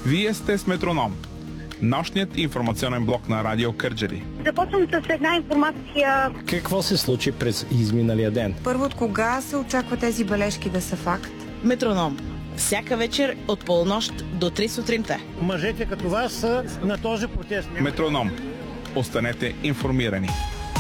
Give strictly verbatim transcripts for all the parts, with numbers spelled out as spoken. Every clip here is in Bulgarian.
Вие сте с Метроном, нощният информационен блок на Радио Кърджали. Започвам с една информация. Какво се случи през изминалия ден? Първо, от кога се очаква тези бележки да са факт? Метроном. Всяка вечер от полунощ до три сутринта. Мъжете като вас са на този протест. Метроном. Останете информирани.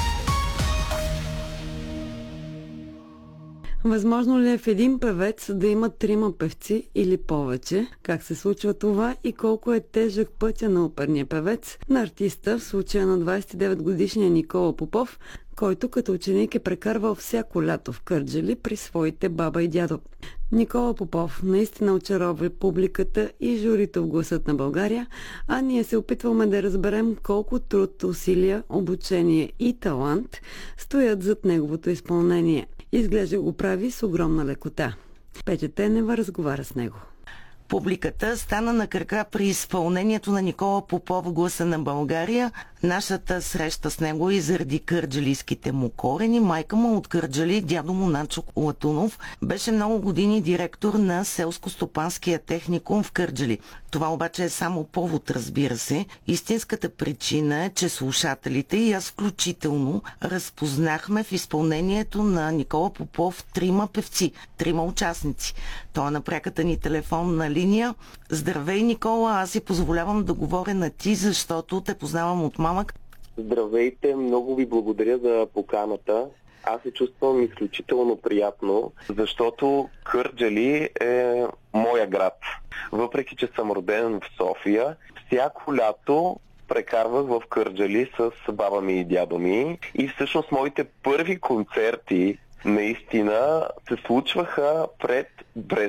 Възможно ли е в един певец да има трима певци или повече? Как се случва това и колко е тежък пътя на оперния певец, на артиста, в случая на двадесет и девет годишния Никола Попов, който като ученик е прекарвал всяко лято в Кърджали при своите баба и дядо. Никола Попов наистина очарова публиката и журито в Гласът на България, а ние се опитваме да разберем колко труд, усилия, обучение и талант стоят зад неговото изпълнение. Изглежда го прави с огромна лекота. Петя Тенева разговаря с него. Публиката стана на крака при изпълнението на Никола Попов в Гласа на България. Нашата среща с него и заради кърджалийските му корени. Майка му от Кърджали, дядо му Начо Латунов, беше много години директор на селско-стопанския техникум в Кърджали. Това обаче е само повод, разбира се. Истинската причина е, че слушателите и аз включително разпознахме в изпълнението на Никола Попов трима певци, трима участници. Той е на пряката ни телефонна линия. Здравей, Никола, аз си позволявам да говоря на ти, защото те познавам от малък. Здравейте, много ви благодаря за поканата. Аз се чувствам изключително приятно, защото Кърджали е моя град. Въпреки че съм роден в София, всяко лято прекарвах в Кърджали с баба ми и дядо ми. И всъщност моите първи концерти наистина се случваха пред